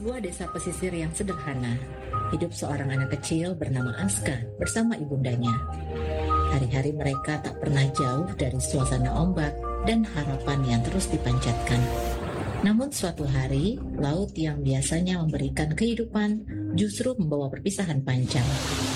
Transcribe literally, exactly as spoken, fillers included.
sebuah desa pesisir yang sederhana, hidup seorang anak kecil bernama Aska bersama ibundanya. Hari-hari mereka tak pernah jauh dari suasana ombak dan harapan yang terus dipanjatkan. Namun suatu hari, laut yang biasanya memberikan kehidupan justru membawa perpisahan panjang.